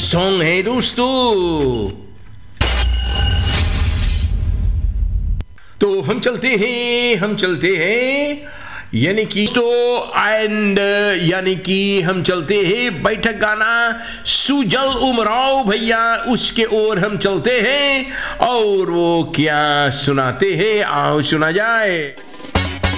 Song है दोस्तों। तो हम चलते हैं यानी कि तो एंड यानी कि हम चलते हैं बैठक गाना सुजल उमराव भैया उसके ओर हम चलते हैं और वो क्या सुनाते हैं आओ सुना जाए।